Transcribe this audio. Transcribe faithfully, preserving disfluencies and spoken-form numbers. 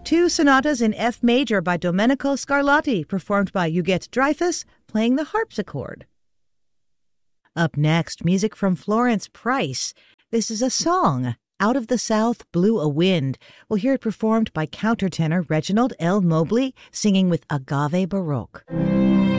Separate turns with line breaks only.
two sonatas in F major by Domenico Scarlatti, performed by Huguette Dreyfus, playing the harpsichord. Up next, music from Florence Price. This is a song, Out of the South Blew a Wind. We'll hear it performed by countertenor Reginald L. Mobley, singing with Agave Baroque.